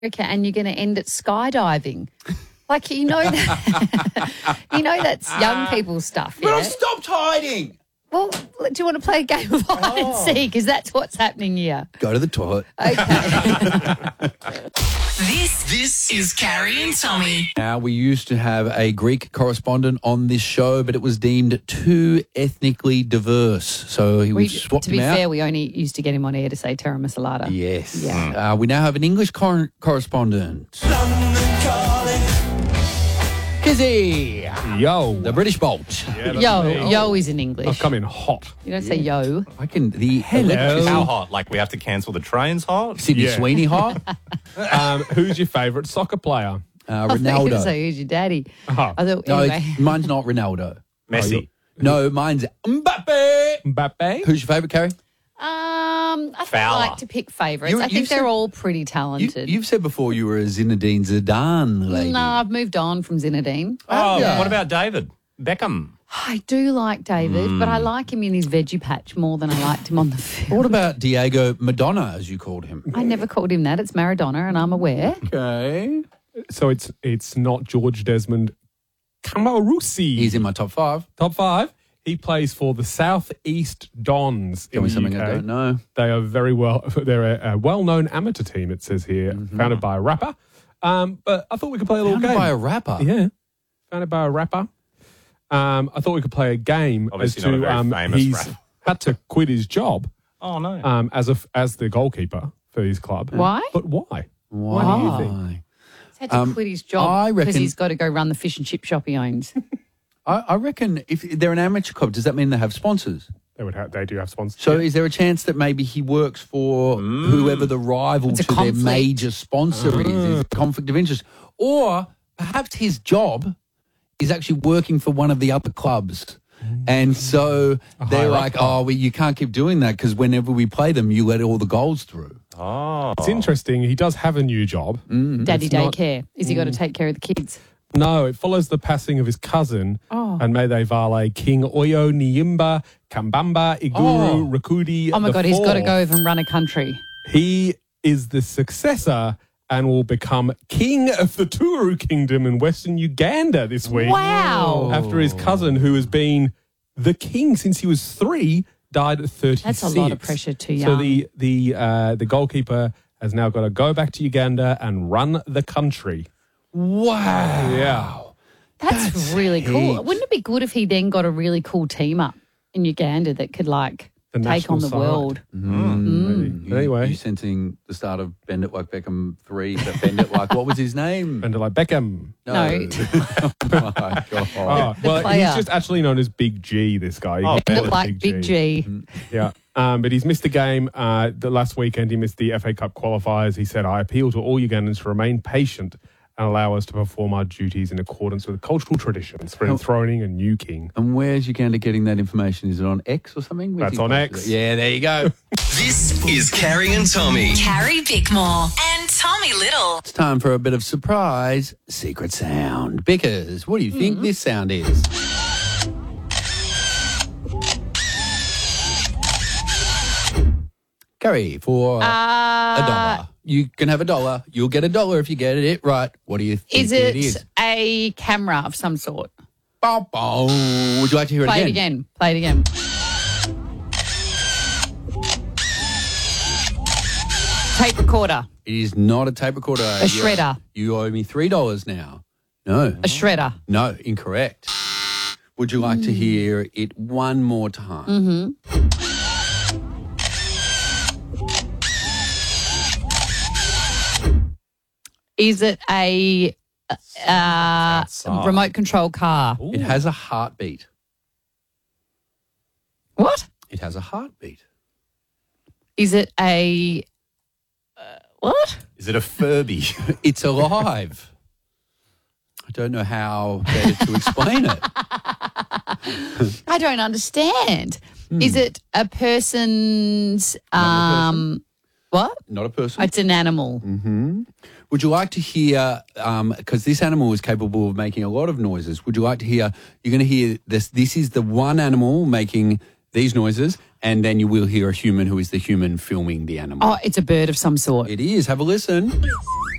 America and you're going to end at skydiving. Like, you know that's young people's stuff, But yeah? I've stopped hiding. Well, do you want to play a game of hide and seek? Because that's what's happening here. Go to the toilet. Okay. This is Carrie and Tommy. Now, we used to have a Greek correspondent on this show, but it was deemed too ethnically diverse. So we swapped to him be out. fair, we only used to get him on air to say Terra Masalata. Yes. Yeah. We now have an English correspondent. Kizzy, Yo. the British Bolt. Yeah, that's Yo, me. yo is in English. I've come in hot. You don't say yo. I can the Hello. electric- How hot? Like we have to cancel the trains hot? Sydney Yeah. Sweeney hot. Who's your favourite soccer player? I thought you were gonna Ronaldo. say, who's your daddy? Oh. I thought, No, anyway. mine's not Ronaldo. Messi. No, mine's Mbappe. Mbappe? Who's your favourite, Carrie? I think I Fowler. like to pick favourites. You- I you think they're said- all pretty talented. You've said before you were a Zinedine Zidane lady. No, I've moved on from Zinedine. Oh, yeah. what about David Beckham? I do like David, but I like him in his veggie patch more than I liked him on the field. What about Diego Madonna, as you called him? I never called him that. It's Maradona, and I'm aware. Okay. So it's not George Desmond Camarusi. He's in my top 5. Top 5. He plays for the South East Dons Tell in me the something UK. I don't know. They are they're a well-known amateur team, it says here, founded by a rapper. But I thought we could play a little Founded game. by a rapper. Yeah, founded by a rapper. I thought we could play a game Obviously as to not a very famous he's rapper. had to quit his job Oh, no. as the goalkeeper for his club. Why? But why? Why? Why do you think? He's had to quit his job I because reckon- he's got to go run the fish and chip shop he owns. I reckon if they're an amateur club, does that mean they have sponsors? They do have sponsors. So is there a chance that maybe he works for whoever the rival It's a to their conflict. major sponsor is? Is a conflict of interest? Or perhaps his job is actually working for one of the other clubs. And so they're higher-up like, club. you can't keep doing that because whenever we play them, you let all the goals through. Oh. It's interesting. He does have a new job. Daddy It's not- daycare. Is he got to take care of the kids? No, it follows the passing of his cousin and Mede Vale, King Oyo Nyimba, Kambamba, Iguru, Rakudi. Oh, my the God, he's got to Fourth. go over and run a country. He is the successor and will become king of the Turu Kingdom in Western Uganda this week. Wow. After his cousin, who has been the king since he was 3, died at 36. That's a lot of pressure too So young. the goalkeeper has now got to go back to Uganda and run the country. Wow. Yeah. That's really cool. heaps. Wouldn't it be good if he then got a really cool team up in Uganda that could The take on national the side. world? Anyway. You sensing the start of Bend It Like Beckham 3, but Bend It Like, what was his name? And like Beckham. No. Oh, my God. Oh, well, player. he's just actually known as Big G, this guy. Oh, He Look calls it like Big G. Yeah. But he's missed the game. The last weekend, he missed the FA Cup qualifiers. He said, I appeal to all Ugandans to remain patient and allow us to perform our duties in accordance with cultural traditions for enthroning a new king. And where's Uganda getting that information? Is it on X or something? Where's That's he on posted X. it? Yeah, there you go. This is Carrie and Tommy. Carrie Bickmore and Tommy Little. It's time for a bit of surprise secret sound. Bickers, what do you think this sound is? Carrie, for a dollar. You can have $1. You'll get $1 if you get it right. What do you think Is it it is? a camera of some sort? Bow, bow. Would you like to hear Play it it again. Play it again. Tape recorder. It is not a tape recorder. A shredder. You owe me $3 now. No. A shredder. No, incorrect. Would you like to hear it one more time? Mm-hmm. Is it a remote control car? It has a heartbeat. What? It has a heartbeat. Is it a what? Is it a Furby? It's alive. I don't know how better to explain it. I don't understand. Is it a person's what? Not a person. It's an animal. Would you like to hear, because this animal is capable of making a lot of noises, would you like to hear, you're going to hear this, this is the one animal making these noises, and then you will hear a human who is the human filming the animal. Oh, it's a bird of some sort. It is. Have a listen.